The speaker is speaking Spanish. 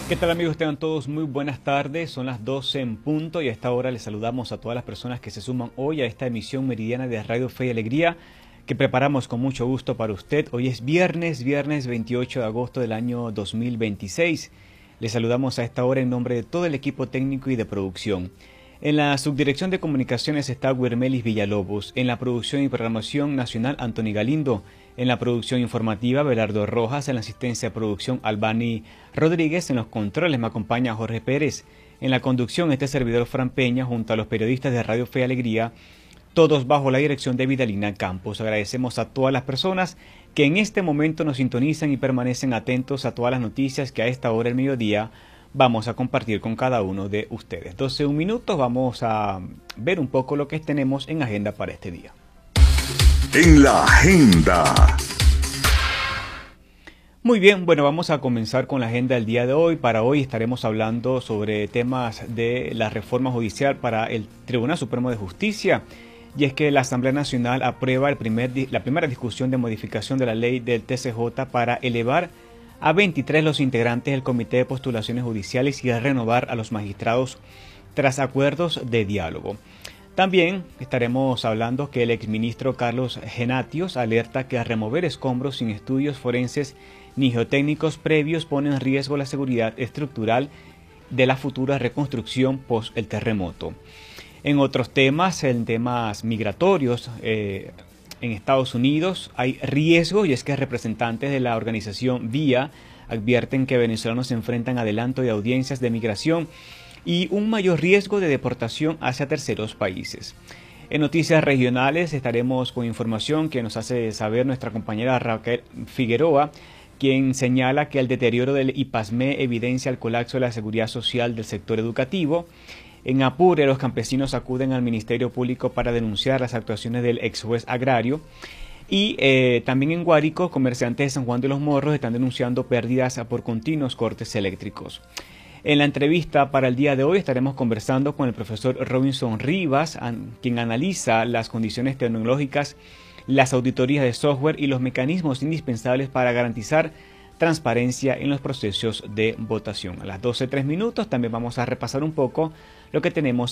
¿Qué tal amigos? Tengan todos muy buenas tardes, son las 12 en punto y a esta hora les saludamos a todas las personas que se suman hoy a esta emisión meridiana de Radio Fe y Alegría que preparamos con mucho gusto para usted. Hoy es viernes 28 de agosto del año 2026. Les saludamos a esta hora en nombre de todo el equipo técnico y de producción. En la subdirección de comunicaciones está Guermelis Villalobos, en la producción y programación nacional Antoni Galindo, en la producción informativa Belardo Rojas, en la asistencia de producción Albani Rodríguez, en los controles me acompaña Jorge Pérez, en la conducción este servidor Fran Peña junto a los periodistas de Radio Fe y Alegría, todos bajo la dirección de Vidalina Campos. Agradecemos a todas las personas que en este momento nos sintonizan y permanecen atentos a todas las noticias que a esta hora del mediodía vamos a compartir con cada uno de ustedes. 12 minutos, vamos a ver un poco lo que tenemos en agenda para este día. En la agenda. Muy bien, bueno, vamos a comenzar con la agenda del día de hoy. Para hoy estaremos hablando sobre temas de la reforma judicial para el Tribunal Supremo de Justicia. Y es que la Asamblea Nacional aprueba la primera discusión de modificación de la ley del TCJ para elevar a 23 los integrantes del Comité de Postulaciones Judiciales y a renovar a los magistrados tras acuerdos de diálogo. También estaremos hablando que el exministro Carlos Genatios alerta que a remover escombros sin estudios forenses ni geotécnicos previos pone en riesgo la seguridad estructural de la futura reconstrucción post el terremoto. En otros temas, en temas migratorios, en Estados Unidos hay riesgo y es que representantes de la organización VIA advierten que venezolanos se enfrentan a adelanto de audiencias de migración y un mayor riesgo de deportación hacia terceros países. En noticias regionales estaremos con información que nos hace saber nuestra compañera Raquel Figueroa, quien señala que el deterioro del IPASME evidencia el colapso de la seguridad social del sector educativo. En Apure, los campesinos acuden al Ministerio Público para denunciar las actuaciones del ex juez agrario. Y también en Guárico, comerciantes de San Juan de los Morros están denunciando pérdidas por continuos cortes eléctricos. En la entrevista para el día de hoy estaremos conversando con el profesor Robinson Rivas, quien analiza las condiciones tecnológicas, las auditorías de software y los mecanismos indispensables para garantizar transparencia en los procesos de votación. A las 12:03 también vamos a repasar un poco lo que tenemos